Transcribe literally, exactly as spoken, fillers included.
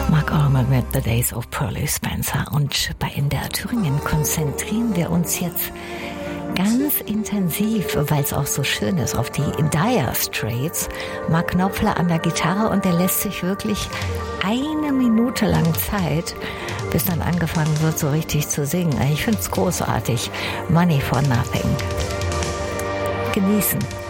Mark Almond mit The Days of Pearly Spencer. Und bei In der Thüringen konzentrieren wir uns jetzt ganz intensiv, weil es auch so schön ist, auf die Dire Straits. Mark Knopfler an der Gitarre und der lässt sich wirklich eine Minute lang Zeit, bis dann angefangen wird, so richtig zu singen. Ich finde es großartig. Money for Nothing. Genießen.